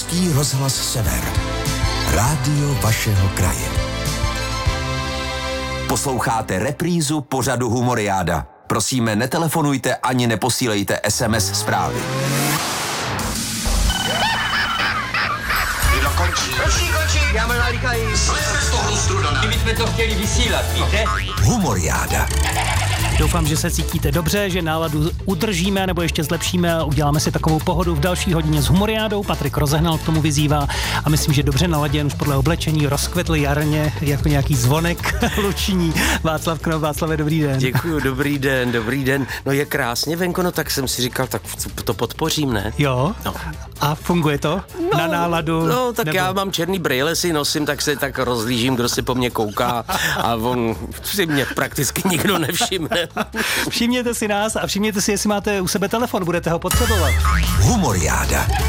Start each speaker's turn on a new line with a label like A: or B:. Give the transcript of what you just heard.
A: Český rozhlas Sever. Rádio vašeho kraje. Posloucháte reprízu pořadu Humoriáda. Prosíme, netelefonujte ani neposílejte SMS zprávy.
B: Končí. Já mám nalíkají.
C: Slezte z toho struda.
B: Kdybychom to chtěli vysílat, víte?
A: Humoriáda.
D: Doufám, že se cítíte dobře, že náladu udržíme nebo ještě zlepšíme a uděláme si takovou pohodu v další hodině s Humoriádou. Patrik Rozehnal k tomu vyzývá a myslím, že dobře naladěn už podle oblečení, rozkvetl jarně jako nějaký zvonek luční. Václav Knof. Václave, dobrý den.
E: Děkuju, dobrý den. No je krásně venko, no tak jsem si říkal, tak to podpořím, ne?
D: Jo?
E: No.
D: A funguje to? Na náladu?
E: No, tak
D: nebo...
E: já mám černý brýle, si nosím, tak se tak rozlížím, kdo si po mně kouká a on si mě prakticky nikdo nevšimne.
D: Všimněte si nás a všimněte si, jestli máte u sebe telefon, budete ho potřebovat.
A: Humoriáda.